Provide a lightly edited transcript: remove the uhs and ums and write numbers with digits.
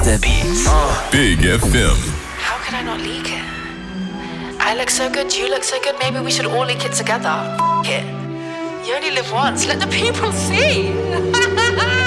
the beats. Big FM. How could I not leak it? I look so good, you look so good, maybe we should all leak it together. F*** it. You only live once, let the people see.